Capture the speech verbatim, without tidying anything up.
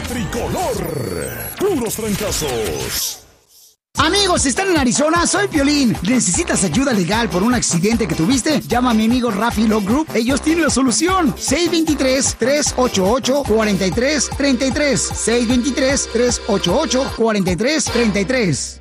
tricolor. Puros trancazos. Amigos, ¿están en Arizona? Soy Piolín. ¿Necesitas ayuda legal por un accidente que tuviste? Llama a mi amigo Rafi Law Group. Ellos tienen la solución. seis dos tres, tres ocho ocho, cuatro tres tres tres. seis dos tres, tres ocho ocho, cuatro tres tres tres.